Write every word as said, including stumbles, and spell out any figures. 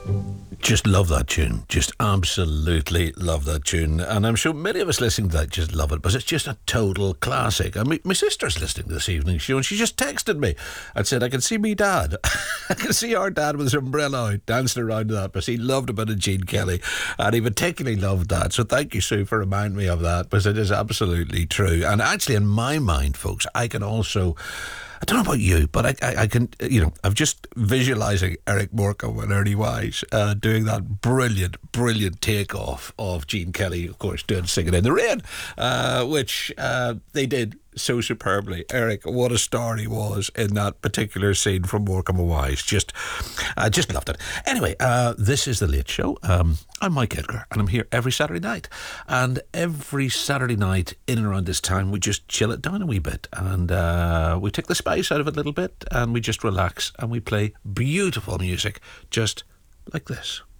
Just love that tune. Just absolutely love that tune. And I'm sure many of us listening to that just love it, because it's just a total classic. I mean, my sister's listening to this evening's show, and she just texted me and said, I can see me dad. I can see our dad with his umbrella out, dancing around to that, because he loved a bit of Gene Kelly, and he particularly loved that. So thank you, Sue, for reminding me of that, because it is absolutely true. And actually, in my mind, folks, I can also... I don't know about you, but I, I, I can, you know, I'm just visualising Eric Morecambe and Ernie Wise uh, doing that brilliant, brilliant takeoff of Gene Kelly, of course, doing Singing in the Rain, uh, which uh, they did so superbly. Eric, what a star he was in that particular scene from Morecambe and Wise. Just, I uh, just loved it. Anyway, uh, this is The Late Show. Um, I'm Mike Edgar, and I'm here every Saturday night. And every Saturday night, in and around this time, we just chill it down a wee bit, and uh, we take the spice out of it a little bit, and we just relax, and we play beautiful music, just like this.